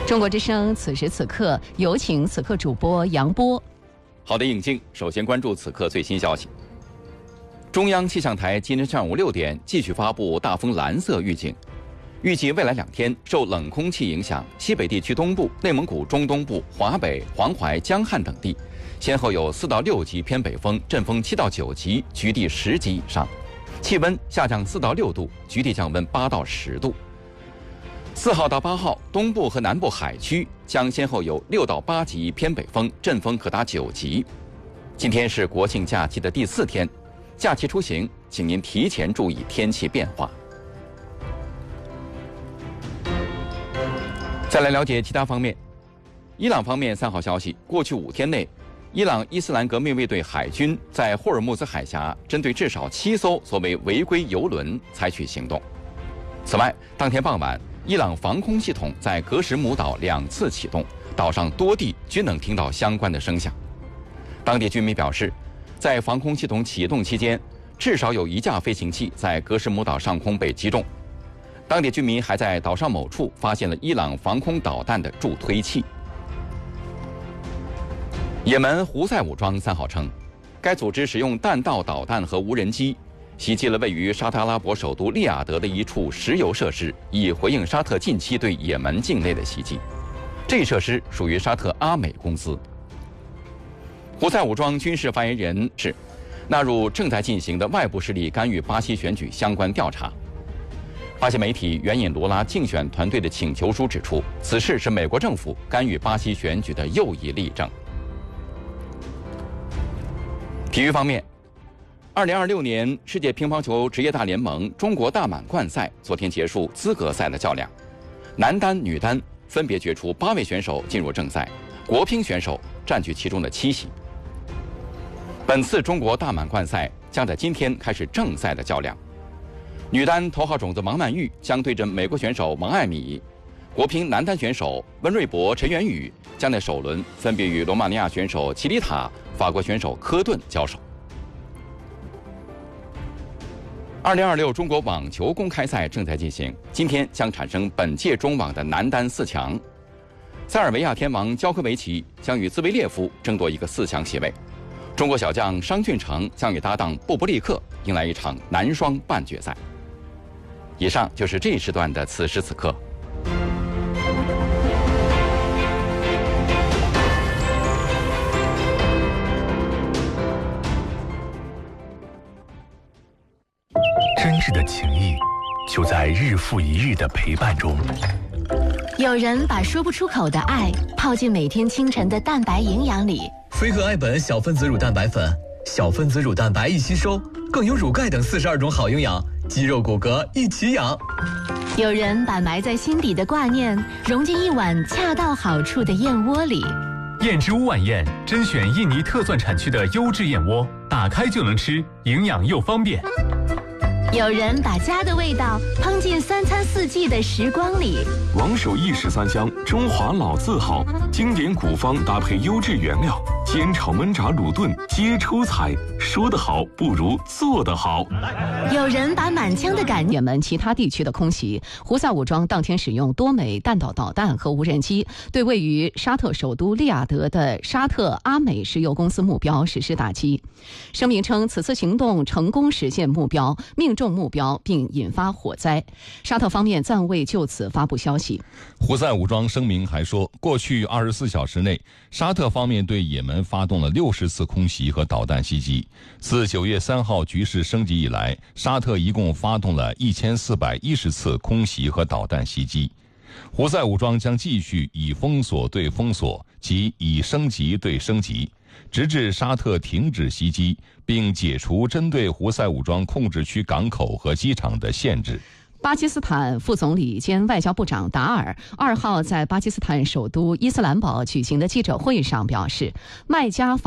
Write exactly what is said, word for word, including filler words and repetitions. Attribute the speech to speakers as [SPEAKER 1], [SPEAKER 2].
[SPEAKER 1] 中国之声此时此刻有请此刻主播杨波。
[SPEAKER 2] 好的，尹静，首先关注此刻最新消息。中央气象台今天上午六点继续发布大风蓝色预警，预计未来两天受冷空气影响，西北地区东部、内蒙古中东部、华北、黄淮、江汉等地先后有四到六级偏北风，阵风七到九级，局地十级以上，气温下降四到六度，局地降温八到十度。四号到八号，东部和南部海区将先后有六到八级偏北风，阵风可达九级。今天是国庆假期的第四天，假期出行，请您提前注意天气变化。再来了解其他方面，伊朗方面三号消息，过去五天内，伊朗伊斯兰革命卫队海军在霍尔木兹海峡针对至少七艘所谓违规油轮采取行动。此外，当天傍晚，伊朗防空系统在格什姆岛两次启动，岛上多地均能听到相关的声响。当地居民表示，在防空系统启动期间，至少有一架飞行器在格什姆岛上空被击中。当地居民还在岛上某处发现了伊朗防空导弹的助推器。也门胡塞武装三号称，该组织使用弹道导弹和无人机袭击了位于沙特阿拉伯首都利雅得的一处石油设施，以回应沙特近期对也门境内的袭击。这一设施属于沙特阿美公司。胡塞武装军事发言人是纳入正在进行的外部势力干预巴西选举相关调查。巴西媒体援引卢拉竞选团队的请求书指出，此事是美国政府干预巴西选举的又一例证。体育方面，二零二六年世界乒乓球职业大联盟中国大满贯赛昨天结束资格赛的较量，男单、女单分别决出八位选手进入正赛，国乒选手占据其中的七席。本次中国大满贯赛将在今天开始正赛的较量，女单头号种子王曼玉将对阵美国选手王艾米，国乒男单选手温瑞博、陈元宇将在首轮分别与罗马尼亚选手齐里塔、法国选手科顿交手。二零二六中国网球公开赛正在进行，今天将产生本届中网的男单四强。塞尔维亚天王焦科维奇将与兹维列夫争夺一个四强席位，中国小将商俊成将与搭档布布利克迎来一场男双半决赛。以上就是这一时段的此时此刻。
[SPEAKER 3] 真挚的情谊就在日复一日的陪伴中。
[SPEAKER 4] 有人把说不出口的爱泡进每天清晨的蛋白营养里。
[SPEAKER 5] 飞鹤爱本小分子乳蛋白粉，小分子乳蛋白易吸收，更有乳钙等四十二种好营养，肌肉骨骼一起养。
[SPEAKER 4] 有人把埋在心底的挂念融进一碗恰到好处的燕窝里。
[SPEAKER 3] 燕之屋晚宴甄选印尼特钻产区的优质燕窝，打开就能吃，营养又方便。
[SPEAKER 4] 有人把家的味道烹进三餐四季的时光里。
[SPEAKER 6] 王守义十三香，中华老字号，经典古方搭配优质原料，煎炒焖炸卤炖皆出彩。说得好不如做得好。
[SPEAKER 4] 有人把满腔的感
[SPEAKER 1] 也门其他地区的空袭，胡塞武装当天使用多枚弹道导弹和无人机，对位于沙特首都利雅得的沙特阿美石油公司目标实施打击。声明称，此次行动成功实现目标，命中目标并引发火灾。沙特方面暂未就此发布消息。
[SPEAKER 7] 胡塞武装声明还说，过去二十四小时内，沙特方面对也门发动了六十次空袭和导弹袭击。自九月三号局势升级以来，沙特一共发动了一千四百一十次空袭和导弹袭击。胡塞武装将继续以封锁对封锁，即以升级对升级，直至沙特停止袭击，并解除针对胡塞武装控制区港口和机场的限制。
[SPEAKER 1] 巴基斯坦副总理兼外交部长达尔二号在巴基斯坦首都伊斯兰堡举行的记者会上表示，麦加